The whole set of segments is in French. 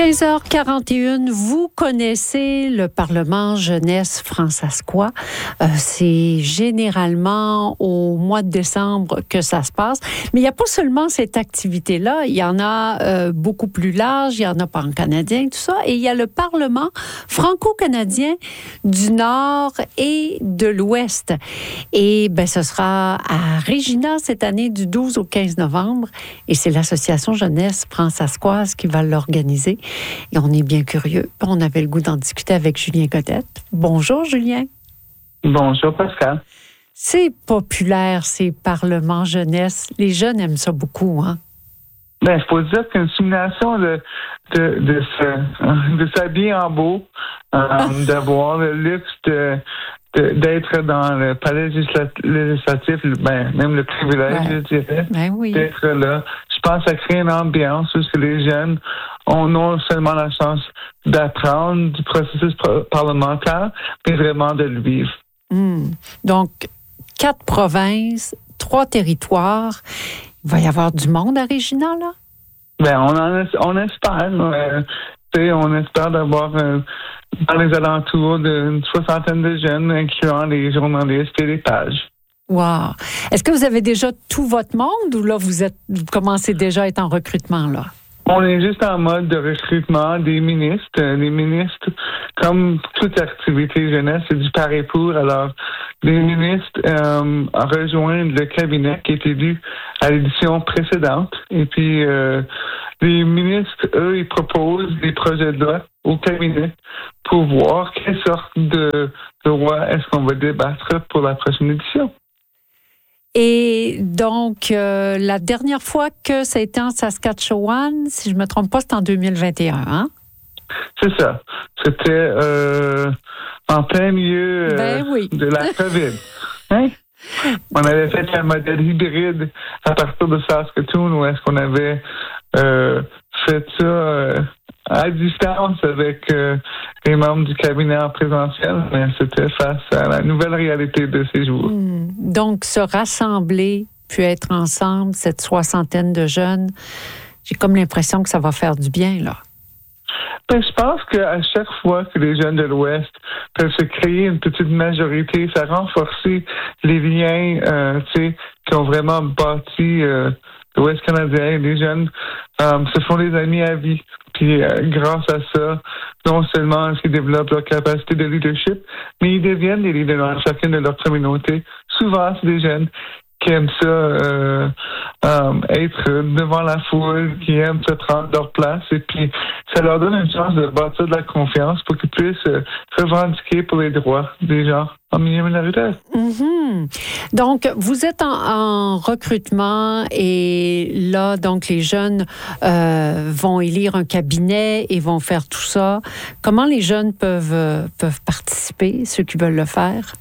15h41, vous connaissez le Parlement jeunesse fransaskois. C'est généralement au mois de décembre que ça se passe. Mais il n'y a pas seulement cette activité-là. Il y en a beaucoup plus large. Il y en a par canadien, tout ça. Et il y a le Parlement franco-canadien du Nord et de l'Ouest. Et ce sera à Regina cette année du 12 au 15 novembre. Et c'est l'Association jeunesse fransaskoise qui va l'organiser. Et on est bien curieux. On avait le goût d'en discuter avec Julien Godette. Bonjour, Julien. Bonjour, Pascal. C'est populaire, ces parlements jeunesse. Les jeunes aiment ça beaucoup, hein? Il faut dire qu'une simulation de s'habiller en beau, d'avoir le luxe d'être dans le palais législatif, même le privilège, je dirais, d'être là. Je pense que ça crée une ambiance où les jeunes ont non seulement la chance d'apprendre du processus parlementaire, mais vraiment de le vivre. Donc, 4 provinces, 3 territoires. Il va y avoir du monde à Regina, là? On espère. On espère d'avoir dans les alentours d'une 60aine de jeunes, incluant les journalistes et les pages. Wow! Est-ce que vous avez déjà tout votre monde ou là, vous commencez déjà à être en recrutement, là? On est juste en mode de recrutement des ministres. Les ministres, comme toute activité jeunesse, c'est du par et pour. Alors, les ministres rejoignent le cabinet qui est élu à l'édition précédente. Et puis, les ministres, eux, ils proposent des projets de loi au cabinet pour voir quelle sorte de loi est-ce qu'on va débattre pour la prochaine édition. Et donc, la dernière fois que ça a été en Saskatchewan, si je ne me trompe pas, c'était en 2021, hein? C'est ça. C'était en plein milieu de la COVID. Hein? On avait fait un modèle hybride à partir de Saskatoon où est-ce qu'on avait fait ça à distance avec les membres du cabinet en présentiel, mais c'était face à la nouvelle réalité de ces jours. Donc, se rassembler, puis être ensemble, cette 60aine de jeunes, j'ai comme l'impression que ça va faire du bien, là. Je pense qu'à chaque fois que les jeunes de l'Ouest peuvent se créer une petite majorité, ça renforce les liens qui ont vraiment bâti l'Ouest canadien. Les jeunes se font des amis à vie. Puis grâce à ça, non seulement est-ce qu'ils développent leur capacité de leadership, mais ils deviennent des leaders dans chacune de leurs communautés. Souvent, c'est des jeunes qui aiment ça être devant la foule, qui aiment se prendre leur place, et puis ça leur donne une chance de bâtir de la confiance pour qu'ils puissent revendiquer pour les droits des gens en milieu minoritaire. Donc, vous êtes en recrutement et là, donc, les jeunes vont élire un cabinet et vont faire tout ça. Comment les jeunes peuvent participer, ceux qui veulent le faire?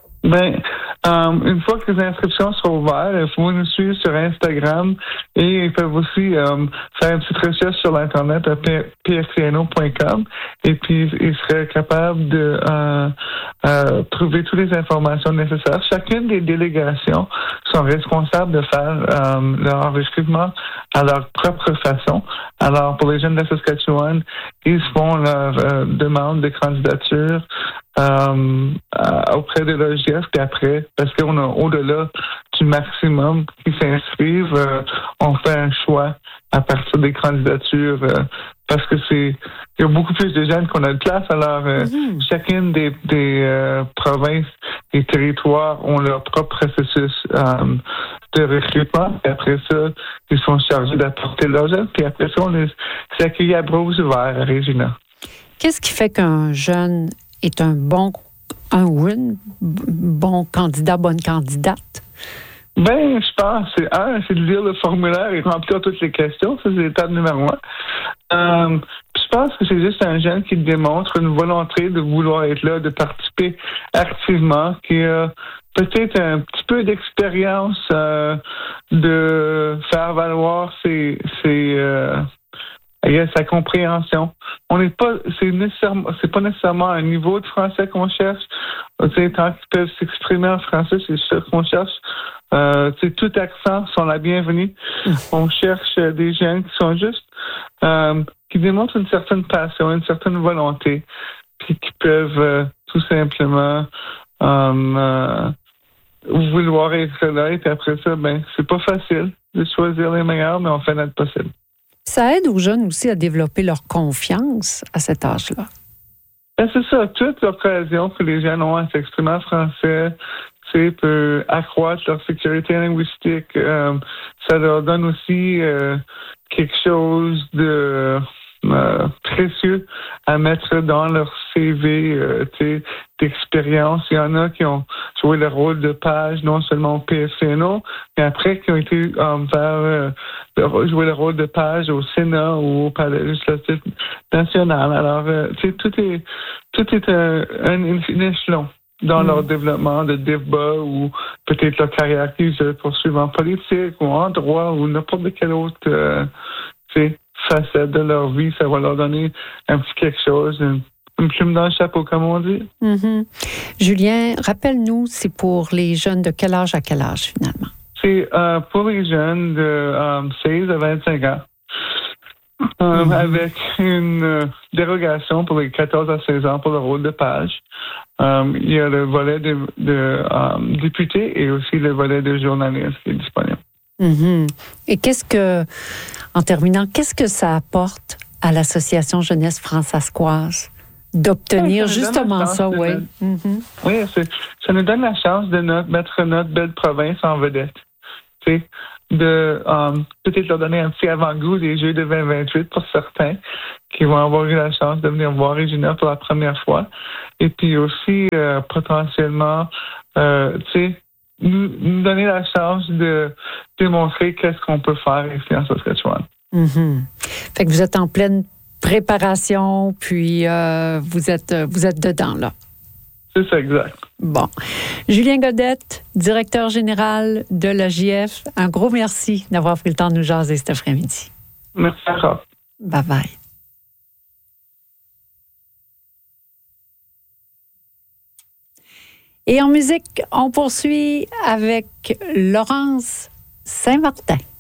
Une fois que les inscriptions sont ouvertes, il faut nous suivre sur Instagram et ils peuvent aussi faire une petite recherche sur l'Internet à prcno.com et puis ils seraient capables de trouver toutes les informations nécessaires. Chacune des délégations sont responsables de faire leur enregistrement à leur propre façon. Alors, pour les jeunes de Saskatchewan, ils font leur demande de candidature auprès de l'OGF, puis après, parce qu'on a au-delà du maximum qui s'inscrivent, on fait un choix à partir des candidatures parce que il y a beaucoup plus de jeunes qu'on a de place. Alors, chacune des provinces et territoires ont leur propre processus de recrutement. Puis après ça, ils sont chargés d'apporter leurs jeunes. Puis après ça, on les accueille à bras ouverts à Regina. Qu'est-ce qui fait qu'un jeune est un bon candidat, bonne candidate? Je pense c'est de lire le formulaire et remplir toutes les questions. Ça, c'est l'étape numéro 1. Je pense que c'est juste un jeune qui démontre une volonté de vouloir être là, de participer activement, qui a peut-être un petit peu d'expérience de faire valoir sa compréhension. C'est pas nécessairement un niveau de français qu'on cherche. Tant qu'ils peuvent s'exprimer en français, c'est ça qu'on cherche. Tout accent sont la bienvenue. On cherche des jeunes qui sont juste qui démontrent une certaine passion, une certaine volonté, puis qui peuvent tout simplement vouloir être là. Et puis après ça, c'est pas facile de choisir les meilleurs, mais on fait notre possible. Ça aide aux jeunes aussi à développer leur confiance à cet âge-là. C'est ça. Toute l'occasion que les jeunes ont à s'exprimer en français, peut accroître leur sécurité linguistique. Ça leur donne aussi quelque chose de précieux à mettre dans leur CV d'expérience. Il y en a qui ont joué le rôle de page, non seulement au PFCNO, mais après qui ont été jouer le rôle de page au Sénat ou au Palais législatif national. Alors, tout est un échelon dans leur développement de débat ou peut-être leur carrière qu'ils poursuivent en politique ou en droit ou n'importe quelle autre facette de leur vie. Ça va leur donner un petit quelque chose, une plume dans le chapeau, comme on dit. Mm-hmm. Julien, rappelle-nous, c'est pour les jeunes de quel âge à quel âge, finalement? C'est pour les jeunes de 16 à 25 ans. Avec une dérogation pour les 14 à 16 ans pour le rôle de page. Il y a le volet de député et aussi le volet de journaliste qui est disponible. Mm-hmm. Et en terminant, qu'est-ce que ça apporte à l'Association Jeunesse Francescoise d'obtenir justement ça, oui? Mm-hmm. Oui, ça nous donne la chance de mettre notre belle province en vedette. De peut-être leur donner un petit avant-goût des Jeux de 2028 pour certains qui vont avoir eu la chance de venir voir Regina pour la première fois. Et puis aussi, potentiellement, nous donner la chance de démontrer qu'est-ce qu'on peut faire ici en Saskatchewan. Mm-hmm. Fait que vous êtes en pleine préparation, puis vous êtes dedans, là. C'est ça, exact. Bon. Julien Godette, directeur général de l'AJF, un gros merci d'avoir pris le temps de nous jaser cet après-midi. Merci encore. Bye-bye. Et en musique, on poursuit avec Laurence Saint-Martin.